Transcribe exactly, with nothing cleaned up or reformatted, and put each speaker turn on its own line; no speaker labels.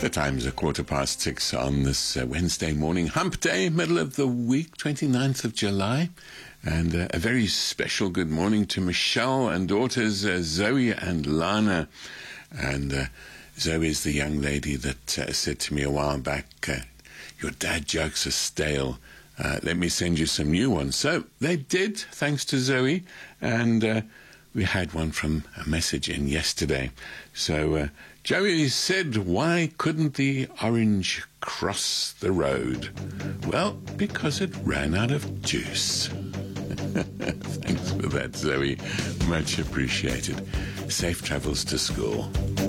The time's a quarter past six on this uh, Wednesday morning, hump day, middle of the week, twenty-ninth of July. And uh, a very special good morning to Michelle and daughters uh, Zoe and Lana. And uh, Zoe is the young lady that uh, said to me a while back, uh, your dad jokes are stale. Uh, let me send you some new ones. So they did, thanks to Zoe. And uh, we had one from a message in yesterday. So uh, Joey said, why couldn't the orange cross the road? Well, because it ran out of juice. Thanks for that, Zoe. Much appreciated. Safe travels to school.